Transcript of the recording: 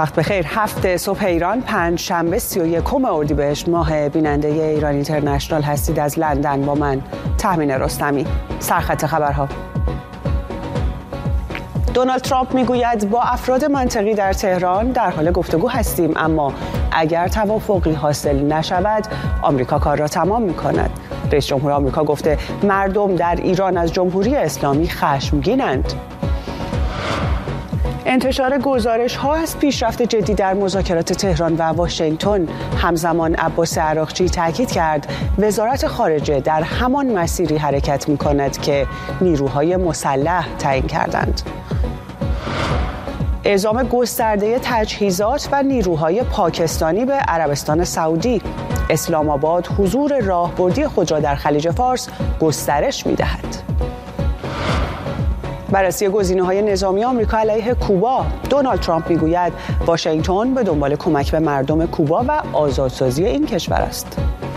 وقت بخیر. 7 صبح ایران، پنجشنبه 31 اردیبهشت ماه. بیننده ایران اینترنشنال هستید از لندن با من تهمینه رستمی. سرخط خبرها. دونالد ترامپ میگوید با افراد منطقی در تهران در حال گفتگو هستیم، اما اگر توافقی حاصل نشود آمریکا کار را تمام می‌کند. رئیس جمهور آمریکا گفته مردم در ایران از جمهوری اسلامی خشمگینند. انتشار گزارش‌ها از پیشرفت جدی در مذاکرات تهران و واشنگتن. همزمان عباس عراقچی تاکید کرد وزارت خارجه در همان مسیری حرکت می‌کند که نیروهای مسلح تعیین کردند. اعزام گسترده تجهیزات و نیروهای پاکستانی به عربستان سعودی. اسلام آباد حضور راهبردی خود را در خلیج فارس گسترش می‌دهد. بررسی گزینه‌های نظامی آمریکا علیه کوبا. دونالد ترامپ میگوید واشنگتن به دنبال کمک به مردم کوبا و آزادسازی این کشور است.